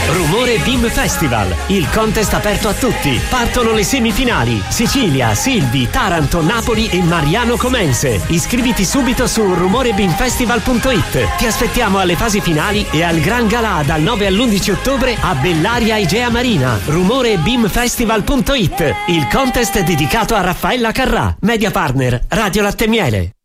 Rumore Beam Festival, il contest aperto a tutti. Partono le semifinali: Sicilia, Silvi, Taranto, Napoli e Mariano Comense. Iscriviti subito su rumorebeamfestival.it. Ti aspettiamo alle fasi finali e al Gran Galà dal 9 all'11 ottobre a Bellaria Igea Marina. Rumorebeamfestival.it. Il contest dedicato a Raffaella Carrà. Media partner Radio Latte Miele.